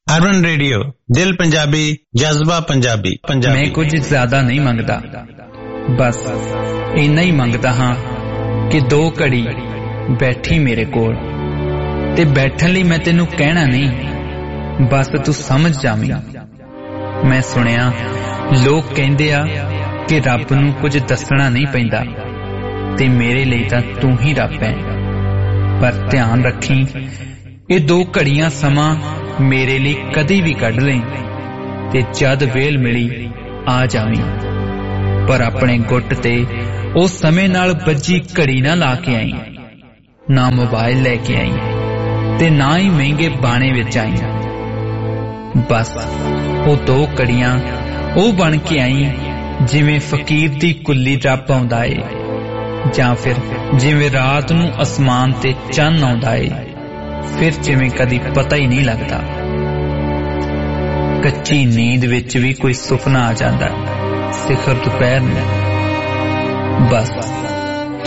Urban radio, दिल पंजाबी, जज्बा पंजाबी। मैं कुछ ज्यादा नहीं मंगदा, बस इन्ना ही मंगदा हाँ कि 2 घड़ी बैठी मेरे कोल ते बैठन लई मैं तेनू कहना नहीं, बस तू समझ जावी। मैं सुनिया लोग कहंदे आ कि रब नू कुछ दसना नहीं पैंदा ते मेरे लिए तां तू ही रब है। पर ध्यान रखी, ये 2 घड़ियां समा मेरे लिए कदी भी कढ ले ते जद वेल मिली आ जावी। पर अपने गुट ते उस समय नाल बज्जी घड़ी ना ला के आई, ना मोबाइल लैके आई ते ना ही महंगे बाणे विच आई। बस वो 2 घड़ियां ओ बन के आई जिवें फकीर दी कुल्ली रब आउंदा ए, जां फिर जिवें रात नूं आसमान ते चन्न आउंदा ए, फिर जिवें कदी पता ही नहीं लगता। कच्ची नींद विच भी कोई सुपना आ जाता, सिखर दोपहर में। बस